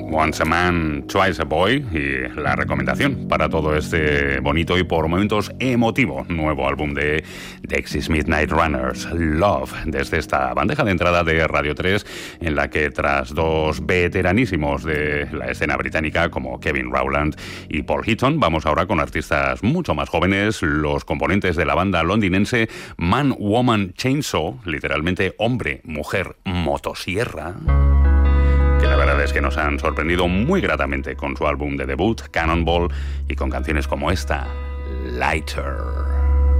Once a Man, Twice a Boy, y la recomendación para todo este bonito y por momentos emotivo nuevo álbum de Dexys Midnight Runners, Love, desde esta bandeja de entrada de Radio 3, en la que tras dos veteranísimos de la escena británica como Kevin Rowland y Paul Heaton, vamos ahora con artistas mucho más jóvenes, los componentes de la banda londinense Man Woman Chainsaw, literalmente hombre, mujer, motosierra, que la verdad es que nos han sorprendido muy gratamente con su álbum de debut, Cannonball, y con canciones como esta, Lighter.